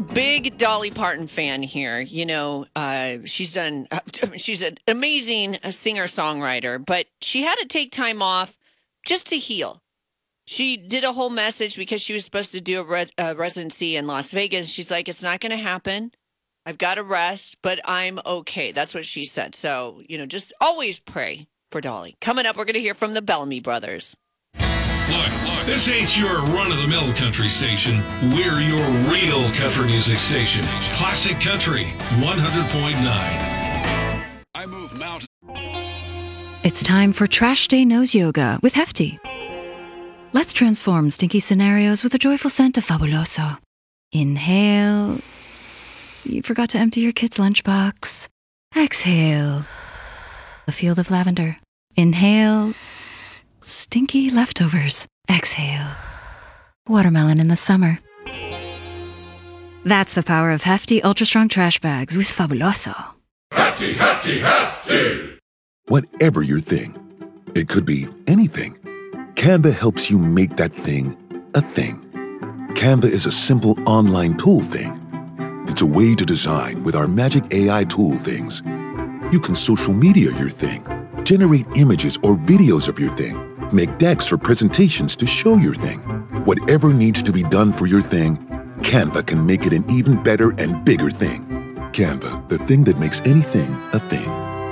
big Dolly Parton fan here. She's an amazing singer-songwriter, but she had to take time off just to heal. She did a whole message because she was supposed to do a residency in Las Vegas. She's like, it's not going to happen. I've got to rest, but I'm okay. That's what she said. So, just always pray for Dolly. Coming up, we're going to hear from the Bellamy Brothers. Look, this ain't your run-of-the-mill country station. We're your real country music station. Classic Country 100.9. I move mountains. It's time for Trash Day Nose Yoga with Hefty. Let's transform stinky scenarios with a joyful scent of Fabuloso. Inhale. You forgot to empty your kid's lunchbox. Exhale. A field of lavender. Inhale. Stinky leftovers. Exhale. Watermelon in the summer. That's the power of Hefty Ultra Strong Trash Bags with Fabuloso. Hefty, Hefty, Hefty! Whatever your thing, it could be anything. Canva helps you make that thing a thing. Canva is a simple online tool thing. It's a way to design with our magic AI tool things. You can social media your thing, generate images or videos of your thing, make decks for presentations to show your thing. Whatever needs to be done for your thing, Canva can make it an even better and bigger thing. Canva, the thing that makes anything a thing.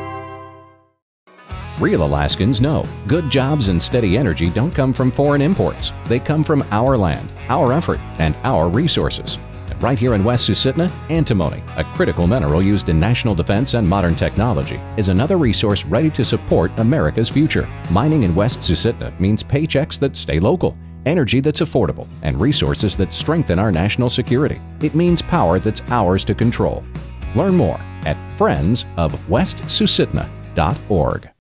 Real Alaskans know good jobs and steady energy don't come from foreign imports. They come from our land, our effort, and our resources. And right here in West Susitna, antimony, a critical mineral used in national defense and modern technology, is another resource ready to support America's future. Mining in West Susitna means paychecks that stay local, energy that's affordable, and resources that strengthen our national security. It means power that's ours to control. Learn more at friendsofwestsusitna.org.